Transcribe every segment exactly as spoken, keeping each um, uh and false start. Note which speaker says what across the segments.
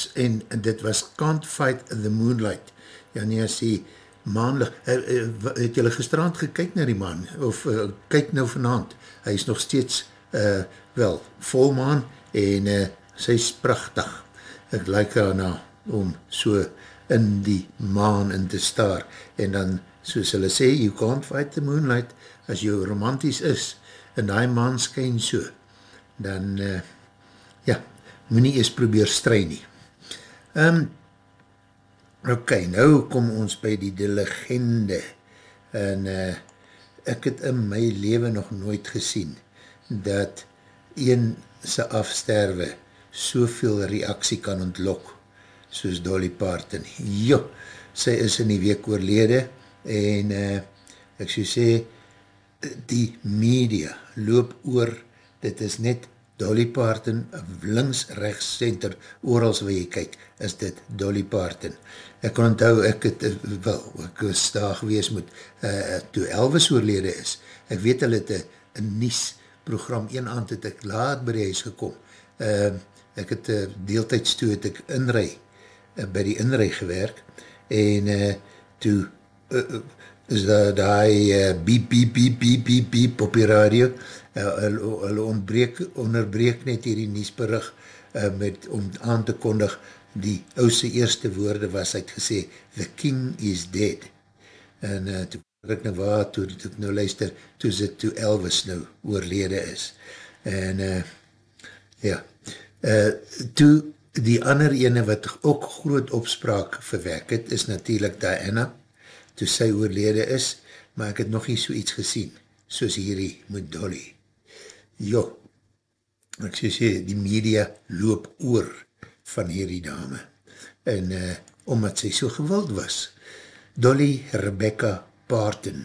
Speaker 1: Engels en dit was Can't Fight the Moonlight. Ja nie, as die maanlig, uh, uh, het julle gisterand gekyk na die maan, of uh, kyk nou vanavond, hy is nog steeds uh, wel, volmaan en uh, sy is prachtig. Ek like daarna om so in die maan in te staar en dan, soos hulle sê, you can't fight the moonlight, as jy romanties is en die maan skyn so, dan uh, ja, moet nie eers probeer stry nie. Um, ok, nou kom ons by die de legende en uh, ek het in my leven nog nooit gesien dat een sy afsterwe soveel reaksie kan ontlok soos Dolly Parton. Jo, sy is in die week oorlede en uh, ek so sê, die media loop oor, dit is net Dolly Parton, links, rechts, center, oorals waar jy kyk, is dit Dolly Parton. Ek kon onthou, ek het, wel, ek was daar gewees moet, uh, toe Elvis oorlede is, ek weet hulle het een nies program, een aand het ek laat by die huis gekom, uh, ek het uh, deeltijds toe het ek inrij, uh, by die inrij gewerk, en uh, toe, uh, is daar die uh, biep, biep, biep, biep, biep, biep op die radio, uh, hulle, hulle ontbreek, onderbreek net hierdie nieuwsberig uh, met, om aan te kondig, die ouse eerste woorde was, hy het gesê, the king is dead. En uh, toe ek nou waar, toe, toe ek nou luister, toe is het toe Elvis nou oorlede is. En uh, ja, uh, toe die ander ene wat ook groot opspraak verwerk het, is natuurlijk Diana, toe sy oorlede is, maar ek het nog nie so iets gesien, soos hierdie met Dolly. Jo, ek so sê, die media loop oor van hierdie dame, en uh, omdat sy so gewild was. Dolly Rebecca Parton,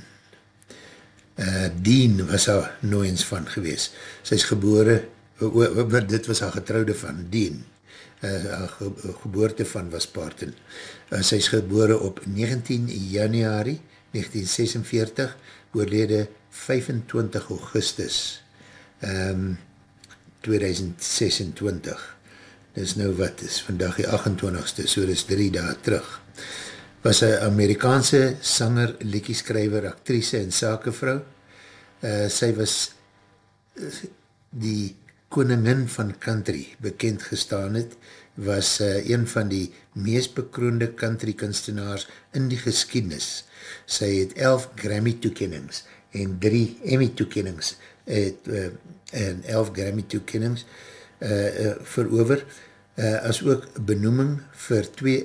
Speaker 1: uh, Dean was haar nooiens van gewees. Sy is gebore, uh, dit was haar getrouwde van, Dean, uh, haar ge geboorte van was Parton. Uh, sy is gebore op negentien januari negentien sesenveertig, oorlede vyfentwintig augustus um, tweeduisend sesentwintig. Dis nou wat is, vandag die achtentwintigste, so dis drie dae terug. Was een Amerikaanse sanger, liedjeskrywer, actrice en sakevrou. Uh, sy was uh, die koningin van country bekend gestaan het, was uh, een van die meest bekroonde country kunstenaars in die geskiedenis. Sy het elf Grammy toekennings en drie Emmy toekennings het, uh, en elf Grammy toekennings uh, uh, verover, uh, as ook benoeming vir twee